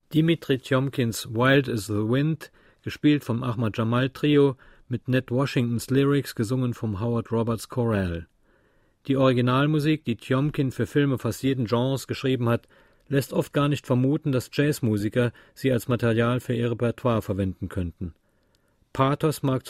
Dimitri Tjomkins Wild is the Wind, gespielt vom Ahmad Jamal Trio, mit Ned Washingtons Lyrics, gesungen vom Howard Roberts Chorale. Die Originalmusik, die Tjomkin für Filme fast jeden Genres geschrieben hat, lässt oft gar nicht vermuten, dass Jazzmusiker sie als Material für ihr Repertoire verwenden könnten. Pathos mag